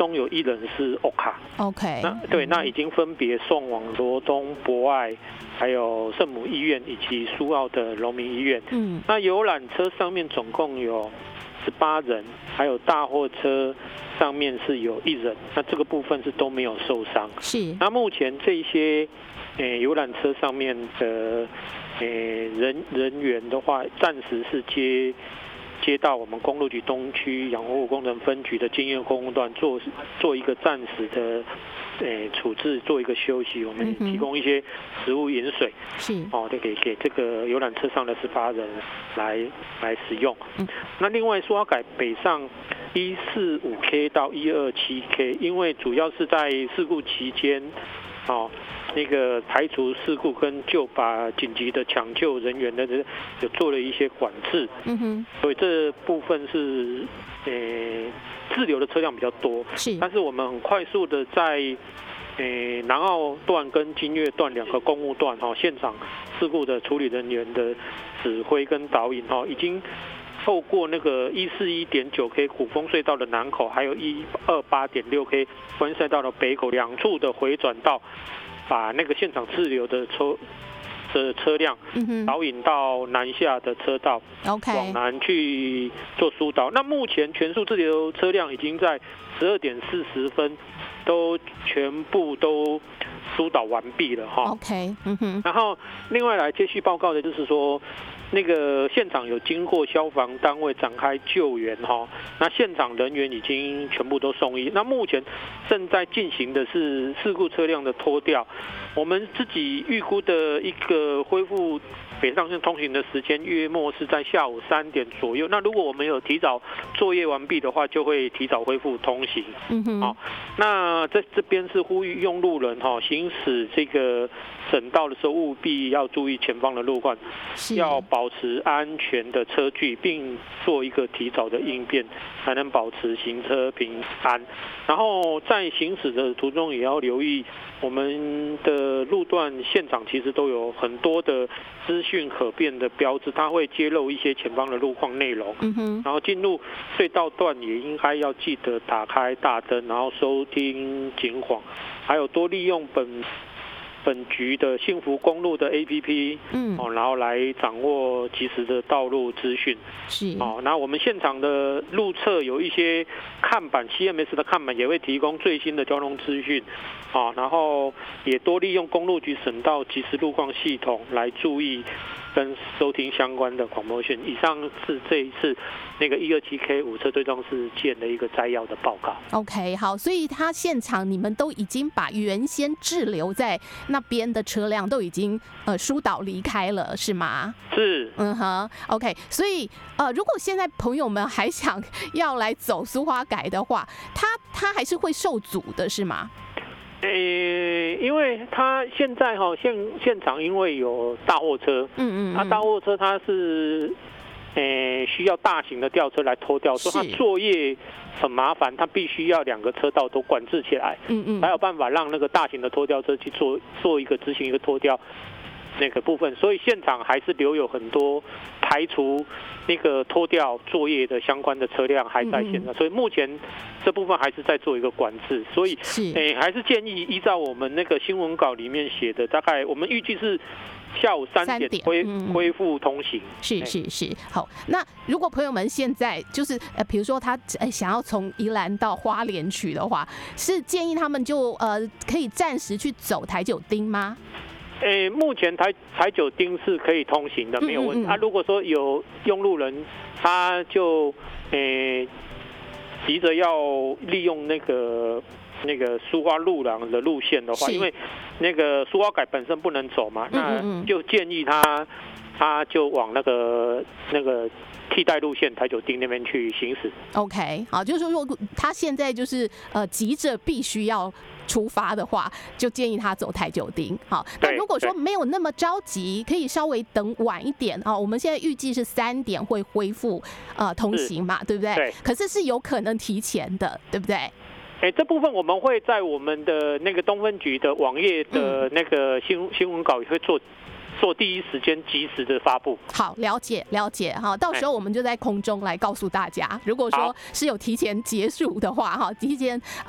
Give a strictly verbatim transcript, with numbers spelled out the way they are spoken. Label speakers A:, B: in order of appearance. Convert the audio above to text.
A: 中有一人是 O K A。OK。那对，那已经分别送往罗东、博爱，还有圣母医院以及苏澳的荣民医院。嗯。那游览车上面总共有十八人，还有大货车上面是有一人，那这个部分是都没有受伤。是。那目前这些呃游览车上面的呃人人员的话，暂时是接。接到我们公路局东区养护工程分局的经验公路段做做一个暂时的诶处置，做一个休息。我们提供一些食物、饮水，是哦，就给给这个游览车上的十八人来来使用。嗯、那另外说要改北上一四五 K 到一二七 K， 因为主要是在事故期间。哦，那个排除事故跟就把紧急的抢救人员的有做了一些管制，嗯哼，所以这部分是呃滞留的车辆比较多，是，但是我们很快速的在呃南澳段跟金岳段两个公路段哈、哦，现场事故的处理人员的指挥跟导引哈、哦，已经。透过那个一四一点九 K 虎峰隧道的南口，还有一二八点六 K 关赛道的北口两处的回转道，把那个现场滞留的车的车辆导引到南下的车道， okay. 往南去做疏导。那目前全数滞留车辆已经在十二点四十分都全部都疏导完毕了哈。OK， 嗯哼。然后另外来接续报告的就是说。那个现场有经过消防单位展开救援哈，那现场人员已经全部都送医。那目前正在进行的是事故车辆的拖吊，我们自己预估的一个恢复北上线通行的时间约莫是在下午三点左右。那如果我们有提早作业完毕的话，就会提早恢复通行。嗯哼。好，那在这边是呼吁用路人哈，行驶这个省道的时候务必要注意前方的路况，要保持安全的车距，并做一个提早的应变，才能保持行车平安。然后在行驶的途中也要留意我们的路段现场其实都有很多的资讯可变的标志，它会揭露一些前方的路况内容。嗯哼。然后进入隧道段也应该要记得打开大灯，然后收听警广，还有多利用本。本局的幸福公路的 A P P， 嗯，哦，然后来掌握及时的道路资讯。是，哦，那我们现场的路侧有一些看板 ，C M S 的看板也会提供最新的交通资讯，啊，然后也多利用公路局省道即时路况系统来注意跟收听相关的广播讯。以上是这一次那个一二七 K 五车对撞事件的一个摘要的报告。
B: OK， 好，所以他现场你们都已经把原先滞留在那边的车辆都已经呃疏导离开了，是吗？
A: 是，
B: 嗯哼 ，OK， 所以呃，如果现在朋友们还想要来走苏花改的话，他他还是会受阻的，是吗？
A: 诶、欸，因为他现在哈现现场因为有大货车，嗯嗯，他大货车他是。诶，需要大型的吊车来拖吊，所以它作业很麻烦，它必须要两个车道都管制起来，嗯嗯，才有办法让那个大型的拖吊车去做做一个执行一个拖吊那个部分。所以现场还是留有很多排除那个拖吊作业的相关的车辆还在现场，嗯嗯，所以目前这部分还是在做一个管制。所以，诶，还是建议依照我们那个新闻稿里面写的，大概我们预计是。下午三点恢恢复通行，
B: 是是是，好。那如果朋友们现在就是呃，比如说他呃想要从宜兰到花莲去的话，是建议他们就呃可以暂时去走台九丁吗？
A: 诶、欸，目前台台九丁是可以通行的，没有问题。嗯嗯嗯啊，如果说有用路人，他就诶、欸、急着要利用那个。那个苏花路廊的路线的话，因为那个苏花改本身不能走嘛，那就建议他，他就往那个那个替代路线台九丁那边去行驶。
B: OK， 好，就是说他现在就是呃急着必须要出发的话，就建议他走台九丁。好，那如果说没有那么着急，可以稍微等晚一点啊。我们现在预计是三点会恢复呃通行嘛，对不对？
A: 对。
B: 可是是有可能提前的，对不对？
A: 哎，这部分我们会在我们的那个东分局的网页的那个新新闻稿也会做做第一时间及时的发布。
B: 好，了解了解哈，到时候我们就在空中来告诉大家，如果说是有提前结束的话哈，提前